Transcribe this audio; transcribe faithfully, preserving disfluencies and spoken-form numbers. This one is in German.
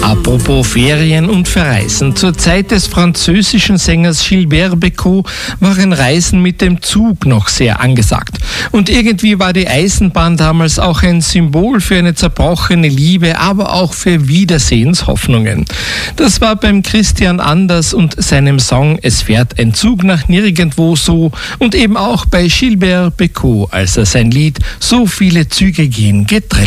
Apropos Ferien und Verreisen. Zur Zeit des französischen Sängers Gilbert Bécaud waren Reisen mit dem Zug noch sehr angesagt. Und irgendwie war die Eisenbahn damals auch ein Symbol für eine zerbrochene Liebe, aber auch für Wiedersehenshoffnungen. Das war beim Christian anders und seinem Song Es fährt ein Zug nach nirgendwo so und eben auch bei Gilbert Bécaud, als er sein Lied So viele Züge gehen getrennt